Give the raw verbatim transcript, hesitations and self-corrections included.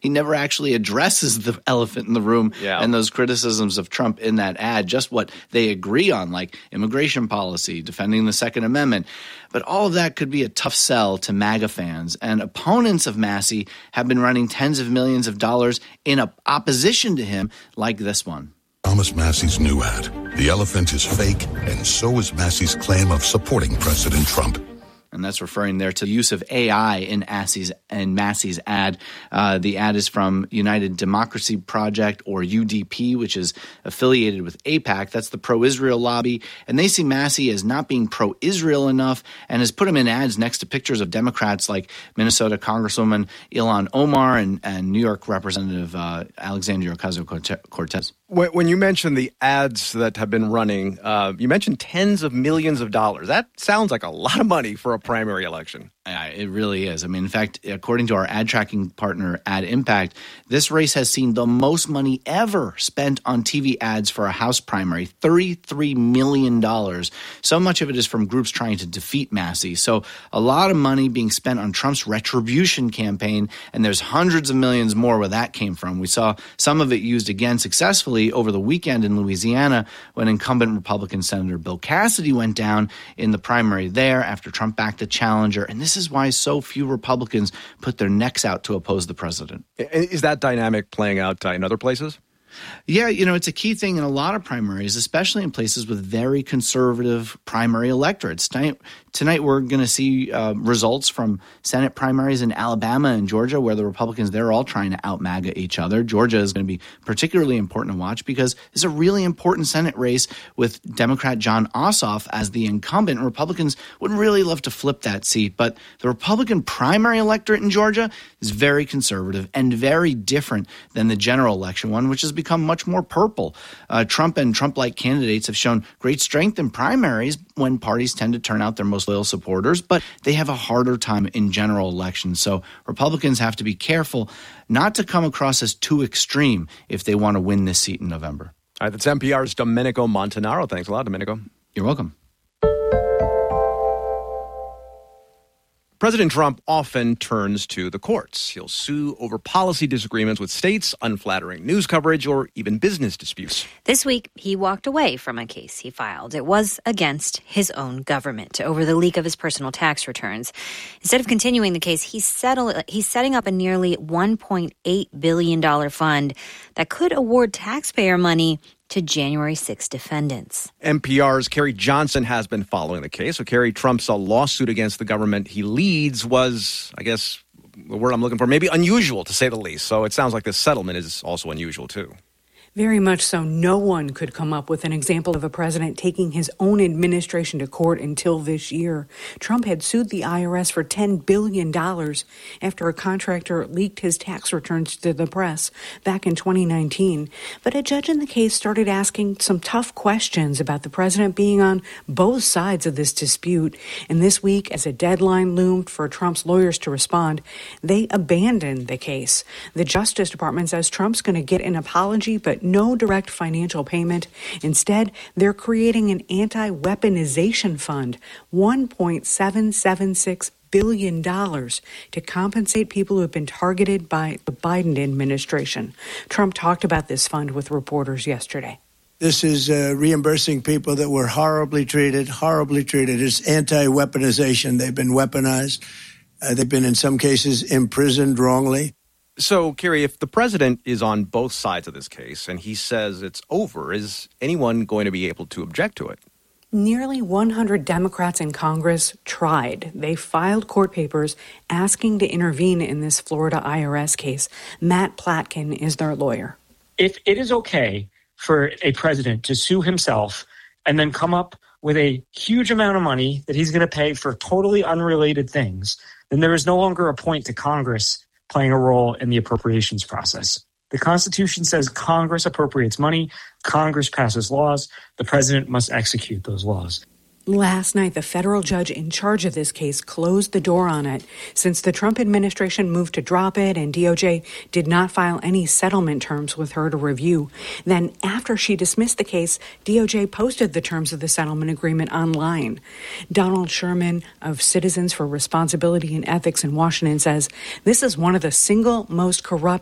he never actually addresses the elephant in the room yeah. and those criticisms of Trump in that ad, just what they agree on, like immigration policy, defending the Second Amendment. But all of that could be a tough sell to MAGA fans, and opponents of Massie have been running tens of millions of dollars in opposition to him, like this one. Thomas Massie's new ad. The elephant is fake, and so is Massie's claim of supporting President Trump. And that's referring there to the use of A I in Massie's, in Massie's ad. Uh, the ad is from United Democracy Project, or U D P, which is affiliated with AIPAC. That's the pro-Israel lobby. And they see Massie as not being pro-Israel enough and has put him in ads next to pictures of Democrats like Minnesota Congresswoman Ilhan Omar and, and New York Representative uh, Alexandria Ocasio-Cortez. When you mentioned the ads that have been running, uh, you mentioned tens of millions of dollars. That sounds like a lot of money for a primary election. Uh, it really is. I mean, in fact, according to our ad tracking partner, Ad Impact, this race has seen the most money ever spent on T V ads for a House primary, thirty-three million dollars. So much of it is from groups trying to defeat Massie. So a lot of money being spent on Trump's retribution campaign, and there's hundreds of millions more where that came from. We saw some of it used again successfully over the weekend in Louisiana when incumbent Republican Senator Bill Cassidy went down in the primary there after Trump backed the challenger. And this is why so few Republicans put their necks out to oppose the president. Is that dynamic playing out uh, in other places? Yeah, you know, it's a key thing in a lot of primaries, especially in places with very conservative primary electorates. Tonight, tonight we're going to see uh, results from Senate primaries in Alabama and Georgia, where the Republicans, they're all trying to out-MAGA each other. Georgia is going to be particularly important to watch because it's a really important Senate race with Democrat Jon Ossoff as the incumbent. Republicans would really love to flip that seat, but the Republican primary electorate in Georgia is very conservative and very different than the general election one, which has become much more purple. Uh, Trump and Trump-like candidates have shown great strength in primaries when parties tend to turn out their most loyal supporters, but they have a harder time in general elections. So Republicans have to be careful not to come across as too extreme if they want to win this seat in November. All right, that's N P R's Domenico Montanaro. Thanks a lot, Domenico. You're welcome. President Trump often turns to the courts. He'll sue over policy disagreements with states, unflattering news coverage, or even business disputes. This week, he walked away from a case he filed. It was against his own government over the leak of his personal tax returns. Instead of continuing the case, he's, settle, he's setting up a nearly one point eight billion dollars fund that could award taxpayer money to January sixth defendants. N P R's Carrie Johnson has been following the case. So, Carrie, Trump's lawsuit against the government he leads was, I guess, the word I'm looking for, maybe unusual, to say the least. So it sounds like this settlement is also unusual, too. Very much so. No one could come up with an example of a president taking his own administration to court until this year. Trump had sued the I R S for ten billion dollars after a contractor leaked his tax returns to the press back in twenty nineteen. But a judge in the case started asking some tough questions about the president being on both sides of this dispute. And this week, as a deadline loomed for Trump's lawyers to respond, they abandoned the case. The Justice Department says Trump's going to get an apology, but no direct financial payment. Instead, they're creating an anti-weaponization fund, one point seven seven six billion dollars, to compensate people who have been targeted by the Biden administration. Trump talked about this fund with reporters yesterday. This is uh, reimbursing people that were horribly treated, horribly treated. It's anti-weaponization. They've been weaponized. Uh, they've been, in some cases, imprisoned wrongly. So, Carrie, if the president is on both sides of this case and he says it's over, is anyone going to be able to object to it? Nearly one hundred Democrats in Congress tried. They filed court papers asking to intervene in this Florida I R S case. Matt Platkin is their lawyer. If it is okay for a president to sue himself and then come up with a huge amount of money that he's going to pay for totally unrelated things, then there is no longer a point to Congress playing a role in the appropriations process. The Constitution says Congress appropriates money, Congress passes laws, the president must execute those laws. Last night, the federal judge in charge of this case closed the door on it. Since the Trump administration moved to drop it and D O J did not file any settlement terms with her to review. Then after she dismissed the case, D O J posted the terms of the settlement agreement online. Donald Sherman of Citizens for Responsibility and Ethics in Washington says this is one of the single most corrupt